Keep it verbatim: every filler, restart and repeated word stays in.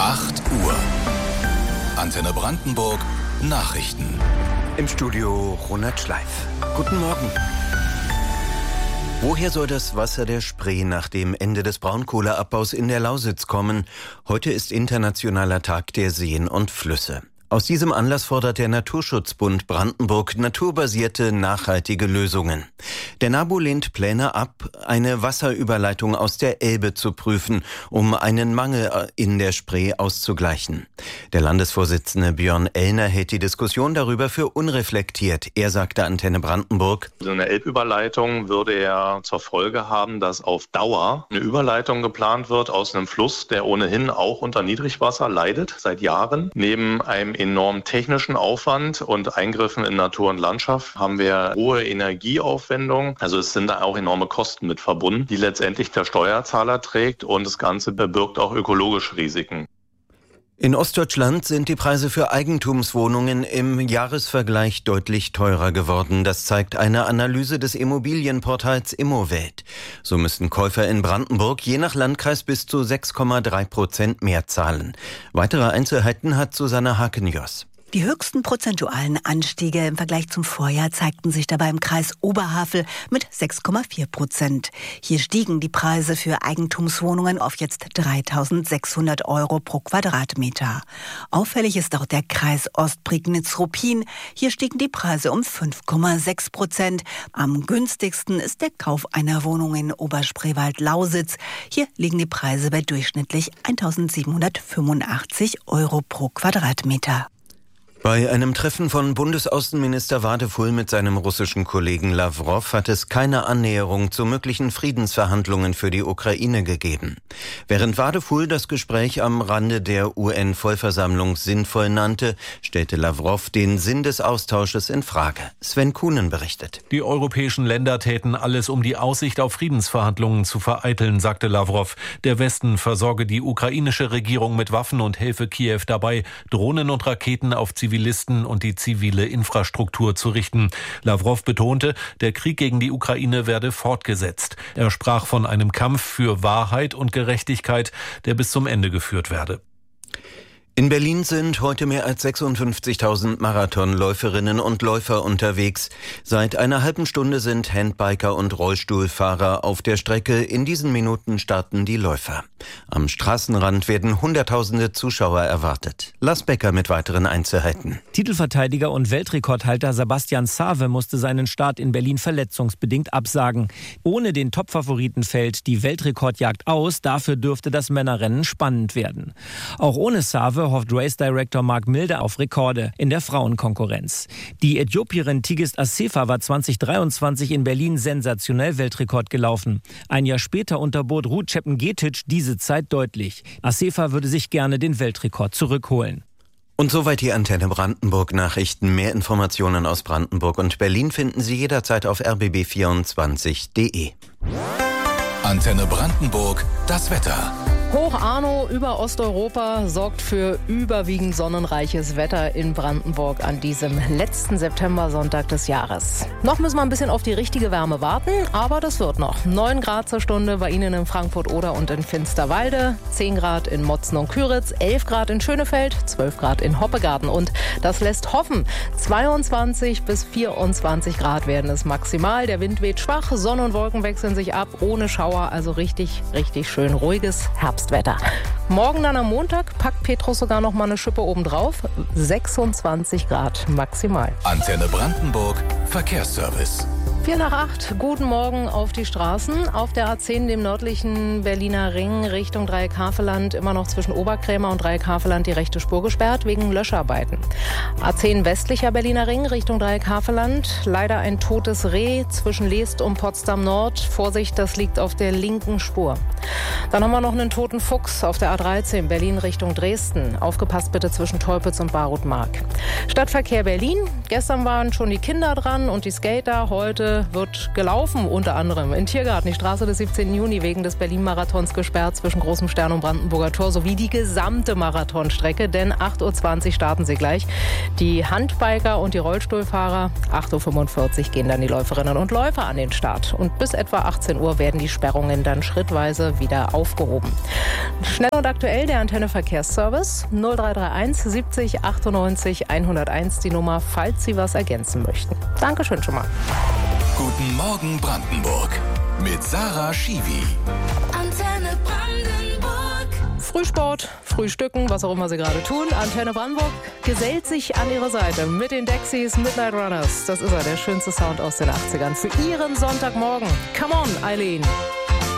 acht Uhr. Antenne Brandenburg Nachrichten. Im Studio Ronald Schleif. Guten Morgen. Woher soll das Wasser der Spree nach dem Ende des Braunkohleabbaus in der Lausitz kommen? Heute ist Internationaler Tag der Seen und Flüsse. Aus diesem Anlass fordert der Naturschutzbund Brandenburg naturbasierte, nachhaltige Lösungen. Der NABU lehnt Pläne ab, eine Wasserüberleitung aus der Elbe zu prüfen, um einen Mangel in der Spree auszugleichen. Der Landesvorsitzende Björn Ellner hält die Diskussion darüber für unreflektiert. Er sagte Antenne Brandenburg: So eine Elbüberleitung würde er zur Folge haben, dass auf Dauer eine Überleitung geplant wird aus einem Fluss, der ohnehin auch unter Niedrigwasser leidet, seit Jahren. Neben einem enormen technischen Aufwand und Eingriffen in Natur und Landschaft haben wir hohe Energieaufwendungen. Also es sind da auch enorme Kosten mit verbunden, die letztendlich der Steuerzahler trägt, und das Ganze birgt auch ökologische Risiken. In Ostdeutschland sind die Preise für Eigentumswohnungen im Jahresvergleich deutlich teurer geworden. Das zeigt eine Analyse des Immobilienportals Immowelt. So müssten Käufer in Brandenburg je nach Landkreis bis zu sechs Komma drei Prozent mehr zahlen. Weitere Einzelheiten hat Susanne Hakenjos. Die höchsten prozentualen Anstiege im Vergleich zum Vorjahr zeigten sich dabei im Kreis Oberhavel mit sechs Komma vier Prozent. Hier stiegen die Preise für Eigentumswohnungen auf jetzt dreitausendsechshundert Euro pro Quadratmeter. Auffällig ist auch der Kreis Ostprignitz-Ruppin. Hier stiegen die Preise um fünf Komma sechs Prozent. Am günstigsten ist der Kauf einer Wohnung in Oberspreewald-Lausitz. Hier liegen die Preise bei durchschnittlich eintausendsiebenhundertfünfundachtzig Euro pro Quadratmeter. Bei einem Treffen von Bundesaußenminister Wadefull mit seinem russischen Kollegen Lawrow hat es keine Annäherung zu möglichen Friedensverhandlungen für die Ukraine gegeben. Während Wadefull das Gespräch am Rande der U N-Vollversammlung sinnvoll nannte, stellte Lawrow den Sinn des Austausches in Frage. Sven Kuhnen berichtet. Die europäischen Länder täten alles, um die Aussicht auf Friedensverhandlungen zu vereiteln, sagte Lawrow. Der Westen versorge die ukrainische Regierung mit Waffen und helfe Kiew dabei, Drohnen und Raketen auf Zivilisten und die zivile Infrastruktur zu richten. Lawrow betonte, der Krieg gegen die Ukraine werde fortgesetzt. Er sprach von einem Kampf für Wahrheit und Gerechtigkeit, der bis zum Ende geführt werde. In Berlin sind heute mehr als sechsundfünfzigtausend Marathonläuferinnen und Läufer unterwegs. Seit einer halben Stunde sind Handbiker und Rollstuhlfahrer auf der Strecke. In diesen Minuten starten die Läufer. Am Straßenrand werden Hunderttausende Zuschauer erwartet. Lars Becker mit weiteren Einzelheiten. Titelverteidiger und Weltrekordhalter Sebastian Save musste seinen Start in Berlin verletzungsbedingt absagen. Ohne den Topfavoriten fällt die Weltrekordjagd aus. Dafür dürfte das Männerrennen spannend werden. Auch ohne Save hofft Race Director Mark Milde auf Rekorde in der Frauenkonkurrenz. Die Äthiopierin Tigist Assefa war zwanzig dreiundzwanzig in Berlin sensationell Weltrekord gelaufen. Ein Jahr später unterbot Ruth Chepngetich diese Zeit deutlich. Assefa würde sich gerne den Weltrekord zurückholen. Und soweit die Antenne Brandenburg Nachrichten. Mehr Informationen aus Brandenburg und Berlin finden Sie jederzeit auf r b b vierundzwanzig punkt d e. Antenne Brandenburg, das Wetter. Hoch Arno über Osteuropa sorgt für überwiegend sonnenreiches Wetter in Brandenburg an diesem letzten Septembersonntag des Jahres. Noch müssen wir ein bisschen auf die richtige Wärme warten, aber das wird noch. neun Grad zur Stunde bei Ihnen in Frankfurt-Oder und in Finsterwalde, zehn Grad in Motzen und Küritz, elf Grad in Schönefeld, zwölf Grad in Hoppegarten. Und das lässt hoffen, zweiundzwanzig bis vierundzwanzig Grad werden es maximal. Der Wind weht schwach, Sonne und Wolken wechseln sich ab, ohne Schauer, also richtig, richtig schön ruhiges Herbst. Wetter. Morgen dann am Montag packt Petrus sogar noch mal eine Schippe obendrauf. sechsundzwanzig Grad maximal. Antenne Brandenburg Verkehrsservice. Vier nach acht, guten Morgen auf die Straßen. Auf der A zehn, dem nördlichen Berliner Ring, Richtung Dreieck-Havelland, immer noch zwischen Oberkrämer und Dreieck-Havelland die rechte Spur gesperrt, wegen Löscharbeiten. A zehn, westlicher Berliner Ring, Richtung Dreieck-Havelland, leider ein totes Reh zwischen Leest und Potsdam Nord. Vorsicht, das liegt auf der linken Spur. Dann haben wir noch einen toten Fuchs auf der A dreizehn, Berlin Richtung Dresden. Aufgepasst bitte zwischen Teupitz und Barutmark. Stadtverkehr Berlin, gestern waren schon die Kinder dran und die Skater, heute Heute wird gelaufen, unter anderem in Tiergarten, die Straße des siebzehnten Juni wegen des Berlin-Marathons gesperrt zwischen Großem Stern und Brandenburger Tor, sowie die gesamte Marathonstrecke, denn acht Uhr zwanzig starten sie gleich. Die Handbiker und die Rollstuhlfahrer, acht Uhr fünfundvierzig gehen dann die Läuferinnen und Läufer an den Start. Und bis etwa achtzehn Uhr werden die Sperrungen dann schrittweise wieder aufgehoben. Schnell und aktuell der Antenne Verkehrsservice null drei drei eins siebzig achtundneunzig hunderteins die Nummer, falls Sie was ergänzen möchten. Dankeschön schon mal. Guten Morgen Brandenburg mit Sarah Schiwi. Antenne Brandenburg. Frühsport, Frühstücken, was auch immer Sie gerade tun. Antenne Brandenburg gesellt sich an Ihre Seite mit den Dexys Midnight Runners. Das ist er, der schönste Sound aus den achtzigern. Für Ihren Sonntagmorgen. Come on, Eileen.